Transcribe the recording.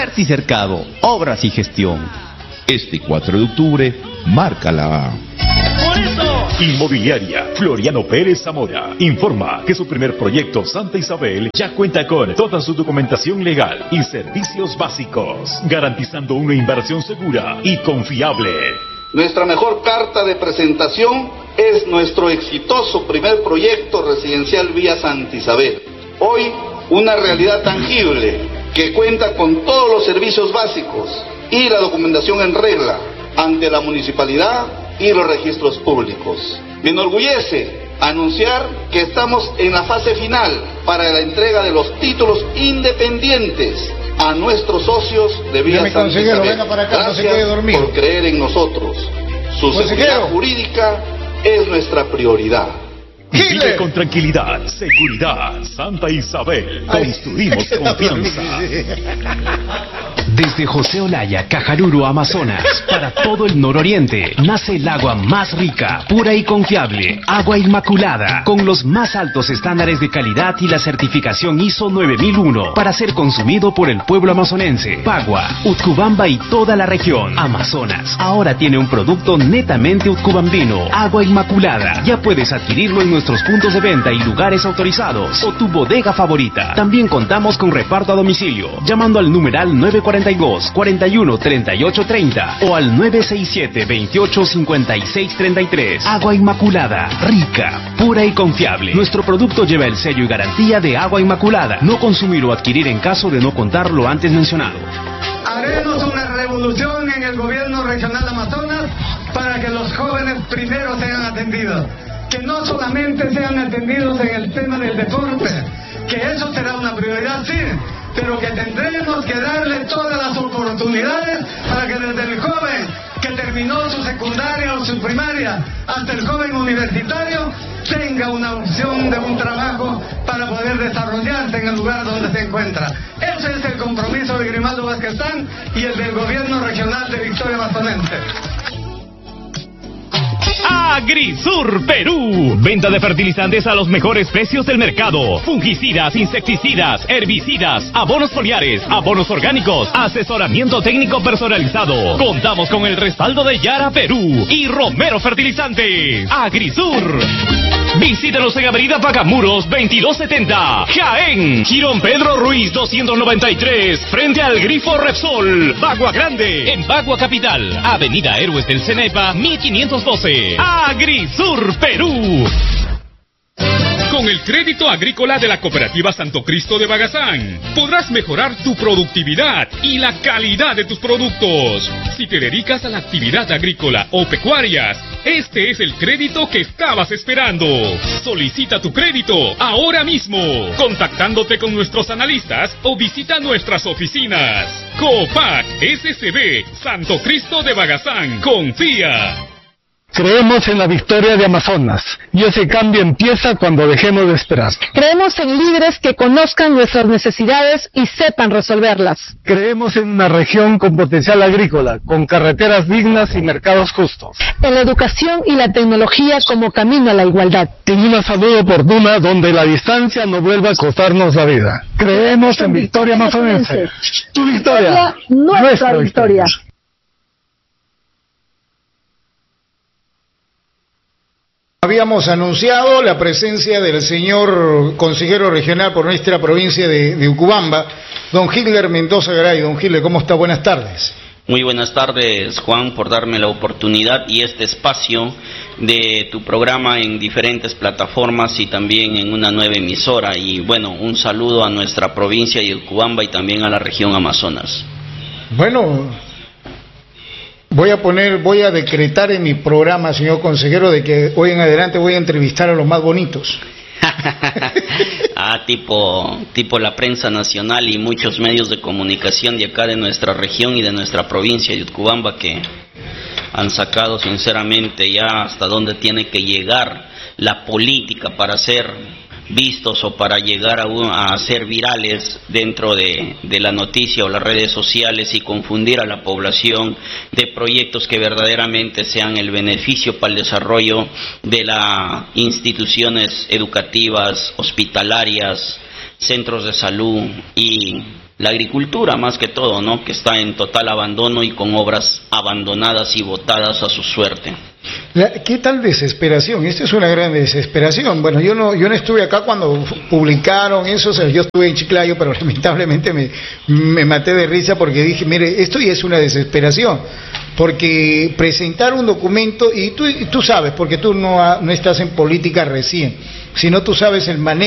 Ferticercado, Obras y Gestión. Este 4 de octubre, márcala. ¡Por eso! Inmobiliaria Floriano Pérez Zamora informa que su primer proyecto Santa Isabel ya cuenta con toda su documentación legal y servicios básicos, garantizando una inversión segura y confiable. Nuestra mejor carta de presentación es nuestro exitoso primer proyecto residencial Vía Santa Isabel. Hoy, una realidad tangible que cuenta con todos los servicios básicos y la documentación en regla ante la municipalidad y los registros públicos. Me enorgullece anunciar que estamos en la fase final para la entrega de los títulos independientes a nuestros socios de Vía Santa Isabel. Venga para acá, Gracias no se quede dormido. por creer en nosotros. Su seguridad jurídica es nuestra prioridad. Vive con tranquilidad, seguridad. Santa Isabel, construimos confianza. Desde José Olaya, Cajaruro, Amazonas, para todo el nororiente, nace el agua más rica, pura y confiable. Agua Inmaculada, con los más altos estándares de calidad y la certificación ISO 9001, para ser consumido por el pueblo amazonense. Pagua, Utcubamba y toda la región. Amazonas, ahora tiene un producto netamente utcubambino. Agua Inmaculada. Ya puedes adquirirlo en nuestros puntos de venta y lugares autorizados, o tu bodega favorita. También contamos con reparto a domicilio, llamando al numeral 942-41-3830 o al 967-28-56-33. Agua Inmaculada, rica, pura y confiable. Nuestro producto lleva el sello y garantía de Agua Inmaculada. No consumir o adquirir en caso de no contar lo antes mencionado. Haremos una revolución en el gobierno regional Amazonas para que los jóvenes primero sean atendidos. Que no solamente sean atendidos en el tema del deporte, que eso será una prioridad, sí, pero que tendremos que darle todas las oportunidades para que desde el joven que terminó su secundaria o su primaria hasta el joven universitario tenga una opción de un trabajo para poder desarrollarse en el lugar donde se encuentra. Ese es el compromiso de Grimaldo Vázquezán y el del gobierno regional de Victoria Amazonense. Agrisur Perú. Venta de fertilizantes a los mejores precios del mercado. Fungicidas, insecticidas, herbicidas, abonos foliares, abonos orgánicos, asesoramiento técnico personalizado. Contamos con el respaldo de Yara Perú y Romero Fertilizantes. Agrisur. Visítanos en Avenida Pagamuros 2270, Jaén. Girón Pedro Ruiz 293, frente al Grifo Repsol, Bagua Grande. En Bagua Capital, Avenida Héroes del Cenepa 1512. Agrisur Perú. Con el crédito agrícola de la Cooperativa Santo Cristo de Bagazán, podrás mejorar tu productividad y la calidad de tus productos. Si te dedicas a la actividad agrícola o pecuarias, este es el crédito que estabas esperando. Solicita tu crédito ahora mismo, contactándote con nuestros analistas o visita nuestras oficinas. Coopac SCB Santo Cristo de Bagazán. Confía. Creemos en la victoria de Amazonas y ese cambio empieza cuando dejemos de esperar. Creemos en líderes que conozcan nuestras necesidades y sepan resolverlas. Creemos en una región con potencial agrícola, con carreteras dignas y mercados justos. En la educación y la tecnología como camino a la igualdad. En una salud oportuna donde la distancia no vuelva a costarnos la vida. Creemos en Victoria Amazonense. Tu victoria, nuestra victoria. Habíamos anunciado la presencia del señor consejero regional por nuestra provincia de Utcubamba, don Hitler Mendoza Garay. Don Hitler, ¿cómo está? Buenas tardes. Muy buenas tardes, Juan, por darme la oportunidad y este espacio de tu programa en diferentes plataformas y también en una nueva emisora. Y bueno, un saludo a nuestra provincia de Utcubamba y también a la región Amazonas. Bueno, voy a decretar en mi programa, señor consejero, de que hoy en adelante voy a entrevistar a los más bonitos. Tipo la prensa nacional y muchos medios de comunicación de acá de nuestra región y de nuestra provincia de Utcubamba que han sacado sinceramente ya hasta dónde tiene que llegar la política para ser vistos o para llegar a ser virales dentro de la noticia o las redes sociales y confundir a la población de proyectos que verdaderamente sean el beneficio para el desarrollo de las instituciones educativas, hospitalarias, centros de salud y la agricultura más que todo, ¿no? Que está en total abandono y con obras abandonadas y botadas a su suerte. ¿Qué tal desesperación? Esta es una gran desesperación. Bueno, yo no estuve acá cuando publicaron eso, o sea, yo estuve en Chiclayo, pero lamentablemente me maté de risa porque dije, mire, esto ya es una desesperación, porque presentar un documento, y tú sabes, porque tú no estás en política recién, sino tú sabes el manejo